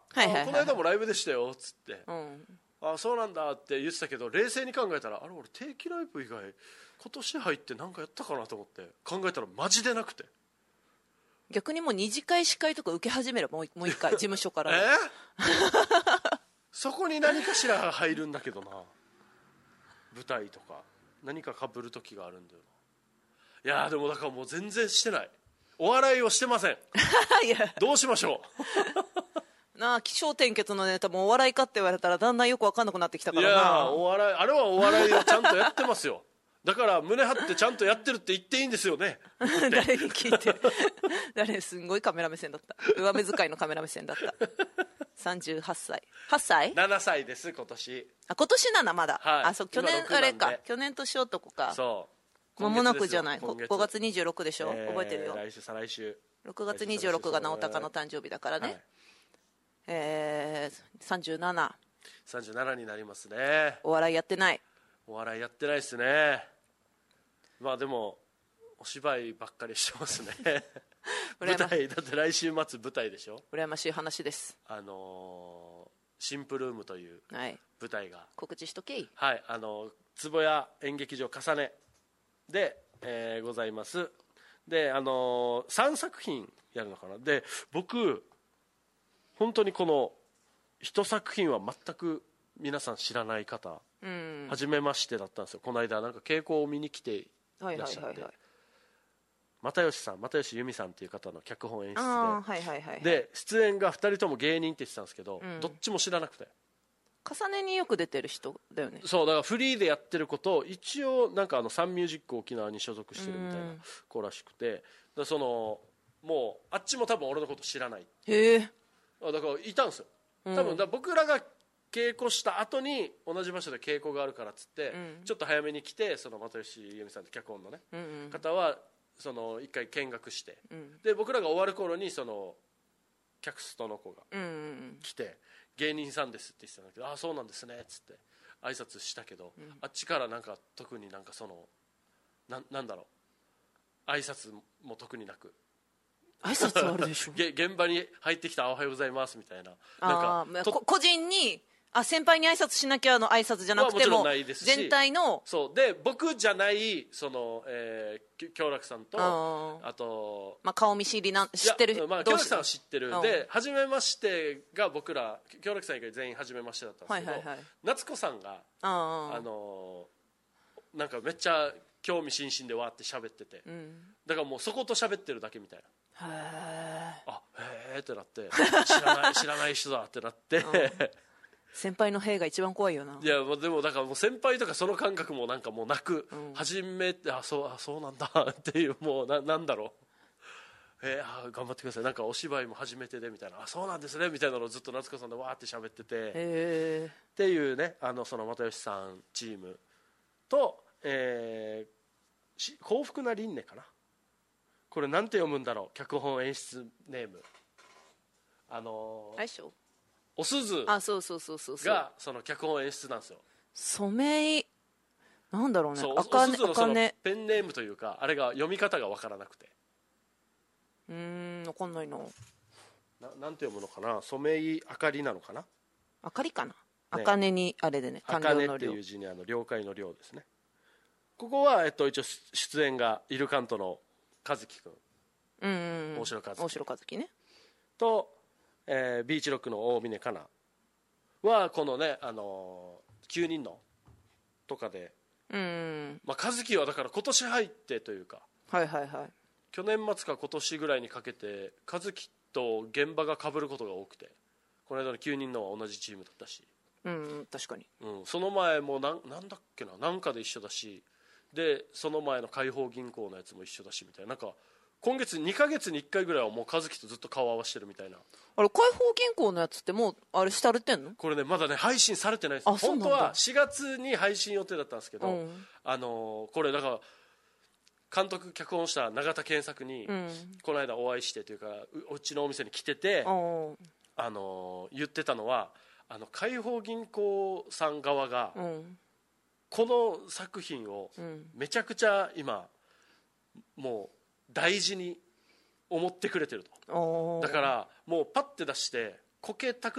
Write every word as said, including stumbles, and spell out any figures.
はいはいはいはい、 この間もライブでしたよっつって、 うん、 あそうなんだって言ってたけど、冷静に考えたらあれ俺定期ライブ以外今年入って何かやったかなと思って考えたらマジでなくて、 逆にもう二次会司会とか受け始めればもうもう一回事務所からえそこに何かしら入るんだけどな、舞台とか何か被る時があるんだよな。いやでもだからもう全然してない、お笑いをしてませんいやどうしましょうなあ、起承転結のネタもお笑いかって言われたらだんだんよく分かんなくなってきたう。いからな。 やお笑い、あれはお笑いをちゃんとやってますよだから胸張ってちゃんとやってるって言っていいんですよね誰に聞いてる誰、すんごいカメラ目線だった、上目遣いのカメラ目線だったさんじゅうはっさいはっさいななさいです今年。 あ今年ななまだ、 はい、 あそう去年今ろくなんであれか去年年男か、 そう間もなくじゃない、 今月ごがつにじゅうろくでしょ、 えー覚えてるよ、 来週再来週ろくがつにじゅうろくが直隆の誕生日だからね、 はい、 えー、さんじゅうななさんじゅうななになりますね。 お笑いやってない、 お笑いやってないですね。まあでもお芝居ばっかりしてますね舞台だって来週末舞台でしょ。 羨ましい話です。 あのー、シンプルームという舞台が、はい、 告知しとけい。 はい、あの坪谷演劇場重ねで、えー、ございます。であのー、さんさく品やるのかな。で僕本当にこの一作品は全く皆さん知らない方、うん、初めましてだったんですよ。この間なんか稽古を見に来ていらっしゃって、又吉さん又吉由美さんっていう方の脚本演出で、 はいはいはいはい、 で出演がふたりとも芸人って言ってたんですけど、うん、どっちも知らなくて、 重ねによく出てる人だよね。 そうだからフリーでやってること一応なんかあのサンミュージック沖縄に所属してるみたいな子らしくて、だそのもうあっちも多分俺のこと知らない。 へえ。 だからいたんですよ多分。だ僕らが稽古した後に同じ場所で稽古があるからっつって、うん、ちょっと早めに来て、その又吉由美さんって脚本のね、うんうん、方はその一回見学して、うん、で僕らが終わる頃にその客ストの子が来て、うんうん、芸人さんですって言ってたんだけど、ああそうなんですねっつって挨拶したけど、うん、あっちからなんか特になんかその な, なんだろう挨拶も特になく、 挨拶はあるでしょ現場に入ってきたおはようございますみたいな、 なんか個人にあ先輩に挨拶しなきゃの挨拶じゃなくても全体のそうで僕じゃないその、えー、京楽さんと あ, あと、 まあ、顔見知りな知ってる、 まあ、京楽さんは知ってるで初めましてが僕ら京楽さん以外全員初めましてだったんですけど、はいはいはい、夏子さんがああのなんかめっちゃ興味津々でわーって喋ってて、うん、だからもうそこと喋ってるだけみたいな。へーあへーってなって知らない知らない人だってなって先輩の兵が一番怖いよな。 いやでもだからもう先輩とかその感覚もなんかもうなく、うん、初めてあそうあそうなんだっていうもう な, なんだろうえー、あ頑張ってくださいなんかお芝居も初めてでみたいなあそうなんですねみたいなのをずっと夏子さんでわーって喋っててへっていうねあのその又吉さんチームと、えー、幸福な輪廻かなこれなんて読むんだろう脚本演出ネームあのー、 あいしょおすずがその脚本演出なんですよ。 染井なんだろうね。 おすずのそのペンネームというかあれが読み方が分からなくてうーん分かんないな。 ななんて読むのかな。染井あかりなのかな。 あかりかな。あかねにあれでね。 あかねっていう字にあの了解の了ですね。ここは、えっと、一応出演がイルカントの和樹君、 うんうんうん、 大城和樹大城和樹ねと、えー、ビーチロックの大峰かなはこのね、あのー、きゅうにんのとかで、 うんうんまあ、和樹はだから今年入ってというか、 はいはいはい、 去年末か今年ぐらいにかけて和樹と現場が被ることが多くて、この間のきゅうにんのは同じチームだったし、 うん、確かに、 うん、その前もなんなんだっけな、なんかで一緒だし、でその前の解放銀行のやつも一緒だしみたいな、なんか今月にかげつにいっかいぐらいはもう和樹とずっと顔合わせてるみたいな。 あれ解放銀行のやつってもうあれされてんの？ これねまだね配信されてないです。 あ、 本当はしがつに配信予定だったんですけど、うん、あのー、これだから監督脚本した永田健作に、うん、この間お会いしてというか う, うちのお店に来てて、あのー、言ってたのはあの解放銀行さん側が、うん、この作品をめちゃくちゃ今もう大事に思ってくれてると。だからもうパッて出してこけたく